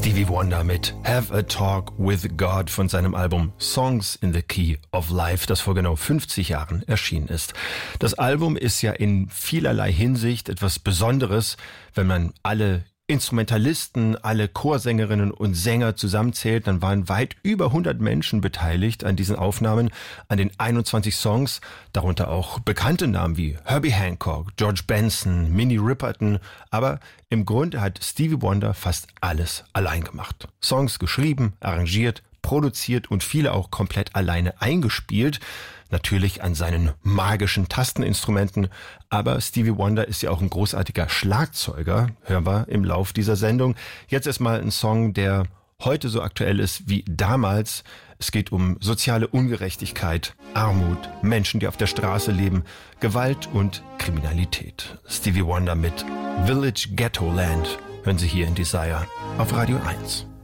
Stevie Wonder mit Have a Talk with God von seinem Album Songs in the Key of Life, das vor genau 50 Jahren erschienen ist. Das Album ist ja in vielerlei Hinsicht etwas Besonderes, wenn man alle Instrumentalisten, alle Chorsängerinnen und Sänger zusammenzählt, dann waren weit über 100 Menschen beteiligt an diesen Aufnahmen, an den 21 Songs, darunter auch bekannte Namen wie Herbie Hancock, George Benson, Minnie Riperton, aber im Grunde hat Stevie Wonder fast alles allein gemacht. Songs geschrieben, arrangiert, produziert und viele auch komplett alleine eingespielt. Natürlich an seinen magischen Tasteninstrumenten, aber Stevie Wonder ist ja auch ein großartiger Schlagzeuger, hören wir im Lauf dieser Sendung. Jetzt erstmal ein Song, der heute so aktuell ist wie damals. Es geht um soziale Ungerechtigkeit, Armut, Menschen, die auf der Straße leben, Gewalt und Kriminalität. Stevie Wonder mit Village Ghetto Land hören Sie hier in Desire auf Radio 1.